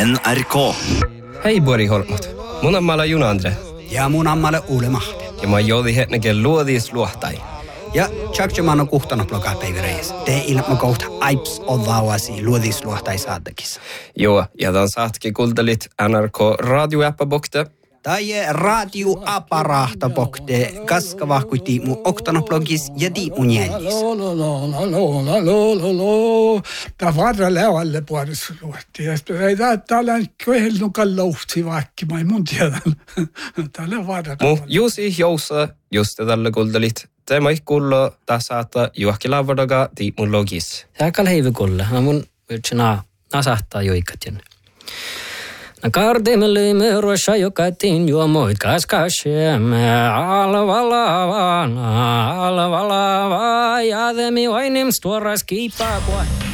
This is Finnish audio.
NRK. Hei Bori Holmut. Mun ammalla Juna Andre. Ja mun ammalla Uule Mahti. Ja mä joudin hetken luodis luohtai. Ja tjakjamano kuhtana blogaa päiväreis. Te ilma kohta aips odlaavasi luodis luohtai saattakissa. Joo, ja tämän saatki kuultelit NRK radioäppäbokte. Tai radioaparahtabokte kaskavahkuiti mun oktanablogis ja mun jäljissä. Tämä varra levalle puolessa luotti. Ja sitten ei täällä kohdellunkaan louhti vaikka, mä en mun tiedä. Täällä varra. Juusi jousa, just tällä kuultelit. Te mä kuulla tässä saattaa juokki lavadaga mun logis. Aika heivi kuulla. Mun yrtsinä nasahtaa joikatjen. Kardemme löimme ruossa jokatin juomoit kaskasemme alvalavana ja demi vainim stuoras kiipaa.